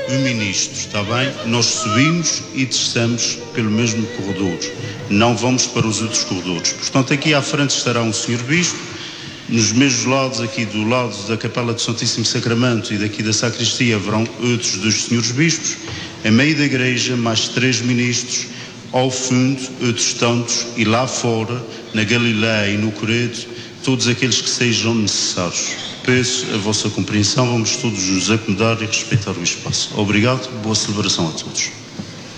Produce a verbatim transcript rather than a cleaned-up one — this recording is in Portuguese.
o ministro, está bem? Nós subimos e descemos pelo mesmo corredor, não vamos para os outros corredores. Portanto, aqui à frente estará um senhor Bispo, nos mesmos lados, aqui do lado da Capela do Santíssimo Sacramento e daqui da Sacristia, haverão outros dos senhores Bispos, a meio da igreja, mais três ministros, ao fundo, outros tantos, e lá fora, na Galileia e no Coreto, todos aqueles que sejam necessários. Peço a vossa compreensão, vamos todos nos acomodar e respeitar o espaço. Obrigado, boa celebração a todos.